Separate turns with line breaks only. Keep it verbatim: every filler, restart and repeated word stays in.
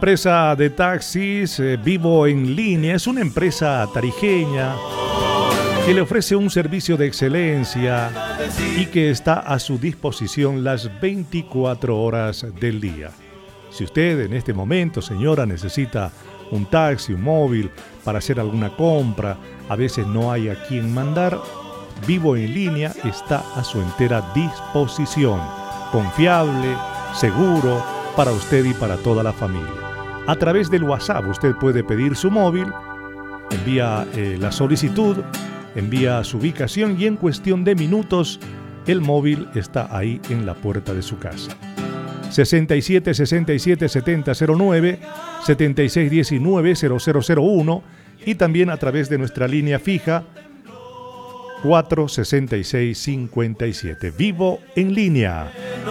empresa de taxis eh, Vivo en Línea es una empresa tarijeña que le ofrece un servicio de excelencia y que está a su disposición las veinticuatro horas del día. Si usted en este momento, señora, necesita un taxi, un móvil para hacer alguna compra, a veces no hay a quien mandar, Vivo en Línea está a su entera disposición. Confiable, seguro, para usted y para toda la familia. A través del WhatsApp usted puede pedir su móvil, envía eh, la solicitud, envía su ubicación y en cuestión de minutos el móvil está ahí en la puerta de su casa. sesenta y siete sesenta y siete setenta cero nueve, setenta y seis diecinueve cero cero cero uno y también a través de nuestra línea fija cuatro sesenta y seis cincuenta y siete. Vivo en Línea.